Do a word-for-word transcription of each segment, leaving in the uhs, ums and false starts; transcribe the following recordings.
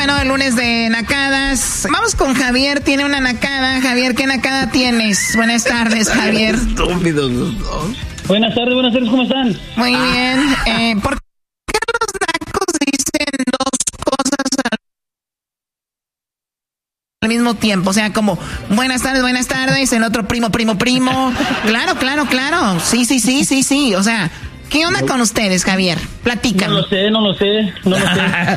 Bueno, el lunes de nacadas. Vamos con Javier, tiene una nacada. Javier, ¿qué nacada tienes? Buenas tardes, Javier. Estúpidos los dos. Buenas tardes, buenas tardes, ¿cómo están? Muy bien. Eh, ¿Por qué los nacos dicen dos cosas al mismo tiempo? O sea, como buenas tardes, buenas tardes, el otro primo, primo, primo. Claro, claro, claro. Sí, sí, sí, sí, sí. O sea, ¿qué onda con ustedes, Javier? Platícame. No lo sé, no lo sé, no lo sé.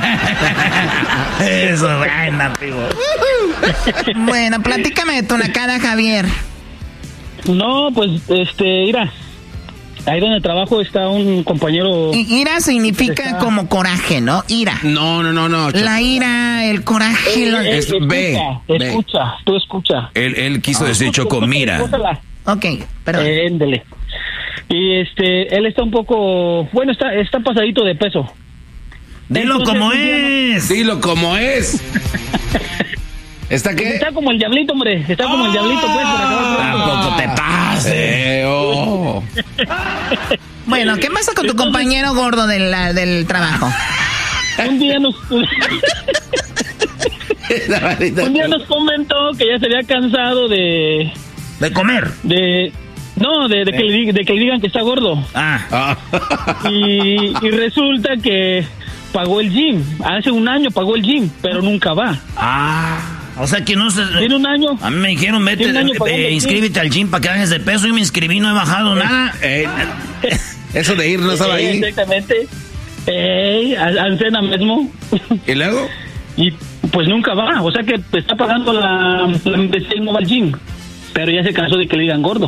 Eso, buena, primo. Bueno, platícame de tu nacada, Javier. No, pues, este, mira, ahí donde trabajo está un compañero. I- ira significa está... como coraje, ¿no? Ira. No, no, no, no. La ira, el coraje. Eh, lo... eh, Es- escucha, ve, escucha, ve. tú escucha. Él, él quiso decir Escucha, Choco, escucha, mira. escúchala. Ok, perdón. Eh, éndele. Y este, él está un poco, bueno, está, está pasadito de peso. Dilo Entonces, como un día no- es. Dilo como es. ¿Está qué? Está como el diablito, hombre, está como el diablito, pues, por acá. Tampoco te pases. Oh. Bueno, ¿qué pasa con tu compañero gordo de la- del trabajo? Un día nos... Un día nos comentó que ya se había cansado de... De comer. de no, de, de, que, le, dig- de que le digan que está gordo. Ah. Y, y resulta que pagó el gym. Hace un año pagó el gym, pero nunca va. Ah. O sea que no se... Tiene un año. A mí me dijeron, vete, Tiene un año eh, pagando el inscríbete al gym para que bajes de peso. Y me inscribí, no he bajado nada. Eh, eso de ir no estaba Eh, ahí. Exactamente. Eh, a, a cena mismo. ¿Y luego? Y pues nunca va. O sea que está pagando la, la membresía y no va al gym. Pero ya se cansó de que le digan gordo.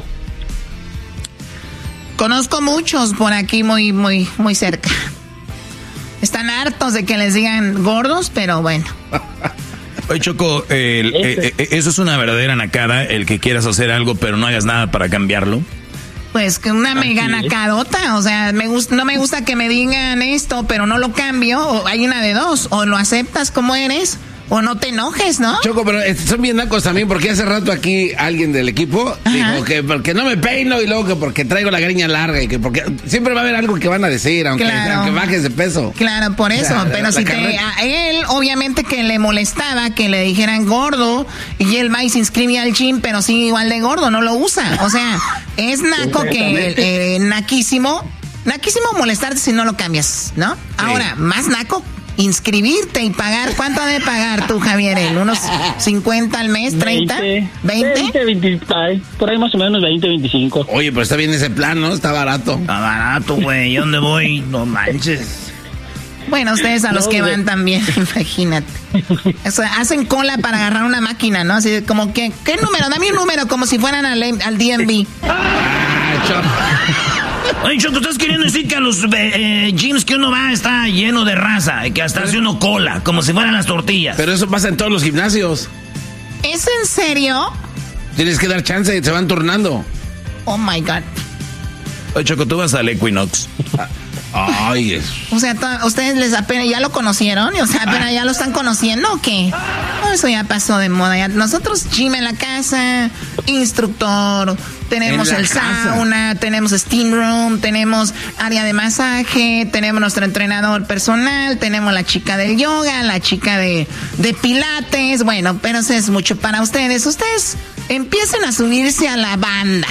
Conozco muchos por aquí muy, muy, muy cerca. Están hartos de que les digan gordos, pero bueno. Oye, Choco, el, eh, eh, eso es una verdadera nacada, el que quieras hacer algo, pero no hagas nada para cambiarlo. Pues que una mega nacadota, o sea, me gusta, no me gusta que me digan esto, pero no lo cambio, o hay una de dos, o lo aceptas como eres, o no te enojes, ¿no? Choco, pero eh, son bien nacos también, porque hace rato aquí alguien del equipo Ajá. dijo que porque no me peino y luego que porque traigo la greña larga y que porque siempre va a haber algo que van a decir, aunque, Claro. aunque bajes de peso. Claro, por eso, O sea, pero la si te, carreta. a él obviamente que le molestaba que le dijeran gordo y él va y se inscribe al gym, pero sigue igual de gordo, no lo usa. O sea, es naco que eh, naquísimo, naquísimo molestarte si no lo cambias, ¿no? Ahora, más naco, inscribirte y pagar. ¿Cuánto ha de pagar tú, Javier? ¿El ¿Unos cincuenta al mes, treinta? veinte, ¿veinte? veinte, veinte, ay, por ahí más o menos veinte, veinticinco. Oye, pero está bien ese plan, ¿no? Está barato. Está barato, güey. ¿Y dónde voy? No manches. Bueno, ustedes a los No, que de- van también, imagínate. O sea, hacen cola para agarrar una máquina, ¿no? Así de como que, ¿qué número? Dame un número, como si fueran al, al D M V. Ah, Choco. Oye, Choco, ¿estás queriendo decir que a los eh, eh, gyms que uno va está lleno de raza? Y que hasta hace uno cola, como si fueran las tortillas. Pero eso pasa en todos los gimnasios. ¿Es en serio? Tienes que dar chance, se van turnando. Oh my God. Oye, Choco, tú vas al Equinox. Ay, es. O sea, to- ¿ustedes les apenas ya lo conocieron? O sea, apenas ya lo están conociendo o qué? No, eso ya pasó de moda. Ya. Nosotros, gym en la casa, instructor, tenemos En la el casa. sauna, tenemos steam room, tenemos área de masaje, tenemos nuestro entrenador personal, tenemos la chica del yoga, la chica de, de pilates. Bueno, pero eso es mucho para ustedes. Ustedes empiecen a subirse a la banda.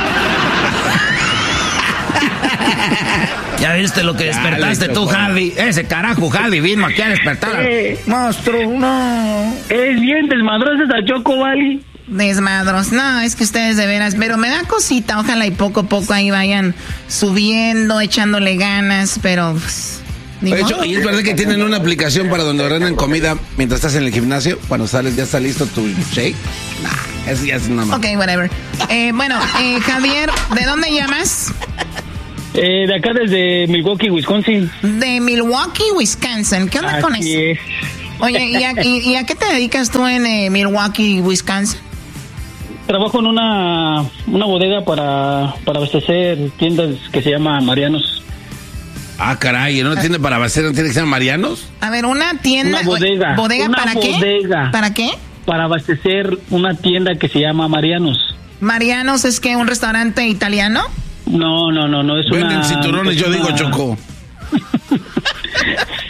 ¿Ya viste lo que despertaste Dale, tú, Choco. Javi? Ese carajo, Javi, vino aquí a despertar. Eh. Monstruo, no. Es bien desmadrosa esa Choco, ¿vale? Desmadros, no, es que ustedes de veras, pero me da cosita, ojalá y poco a poco ahí vayan subiendo, echándole ganas, pero pues, ni Oye, modo. Choco, ¿y es verdad que tienen una aplicación para donde ordenan comida mientras estás en el gimnasio? Cuando sales, ¿ya está listo tu shake? Nah, eso ya es una más. Ok, whatever. Eh, bueno, eh, Javier, ¿de dónde llamas? Eh, de acá desde Milwaukee, Wisconsin. De Milwaukee, Wisconsin. ¿Qué onda con eso? Así es. Oye, ¿y a, y- y a qué te dedicas tú en eh, Milwaukee, Wisconsin? Trabajo en una, una bodega para, para abastecer tiendas que se llama Marianos. Ah, caray, ¿en una tienda para abastecer no tiene que ser Marianos? A ver, una tienda. Una bodega. ¿Bodega Una para qué? bodega. ¿Para qué? Para abastecer una tienda que se llama Marianos. Marianos, ¿es que un restaurante italiano? No, no, no, no es Venden una... cinturones, es yo digo, una- Choco.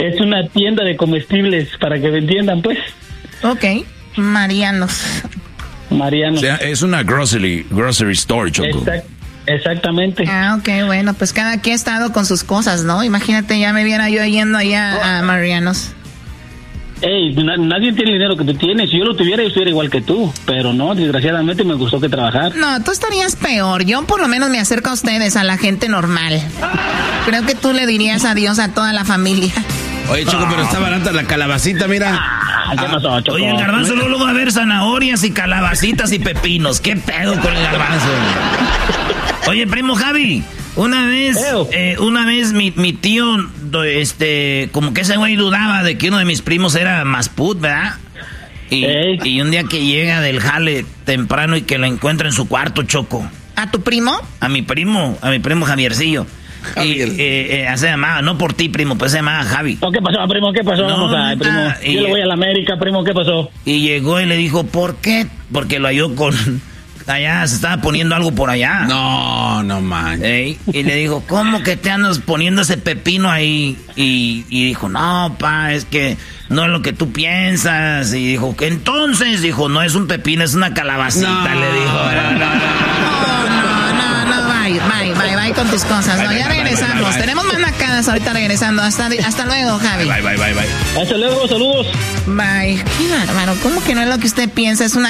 Es una tienda de comestibles, para que me entiendan, pues. Ok, Marianos. Mariano. O sea, es una grocery, grocery store, Choco. Exact, exactamente. Ah, ok, bueno, pues cada quien ha estado con sus cosas, ¿no? Imagínate, ya me viera yo yendo allá a Marianos. Ey, na- nadie tiene el dinero que tú tienes. Si yo lo tuviera, yo estuviera igual que tú. Pero no, desgraciadamente me gustó que trabajar. No, tú estarías peor. Yo por lo menos me acerco a ustedes, a la gente normal. Creo que tú le dirías adiós a toda la familia. Oye, Choco, pero está barata la calabacita, mira. Ah, ¿qué pasó, Choco? Oye, el garbanzo luego va a ver zanahorias y calabacitas y pepinos. ¿Qué pedo con el garbanzo? Oye, primo Javi, una vez, eh, una vez mi, mi tío, este, como que ese güey dudaba de que uno de mis primos era Masput, ¿verdad? Y, y un día que llega del jale temprano y que lo encuentra en su cuarto, Choco. ¿A tu primo? A mi primo, a mi primo Javiercillo. Y, eh, eh, se llamaba, no por ti, primo, pues se llamaba Javi. ¿Qué pasó, primo? ¿Qué pasó? No, Vamos a, primo. ah, y- Yo le voy a la América, primo. ¿Qué pasó? Y llegó y le dijo, ¿por qué? Porque lo halló con... Allá se estaba poniendo algo por allá. No, no manches. Ey, y le dijo, ¿cómo que te andas poniendo ese pepino ahí? Y, y dijo, no, pa, es que no es lo que tú piensas. Y dijo, que entonces, dijo, no es un pepino, es una calabacita, No. le dijo. No, no, no. No, no, no, no, bye, bye, bye, bye con tus cosas. No, ya regresamos. Tenemos más nacadas ahorita regresando. Hasta, hasta luego, Javi. Bye, bye, bye, bye. Hasta luego, saludos. Bye. Qué bárbaro. ¿Cómo que no es lo que usted piensa? Es una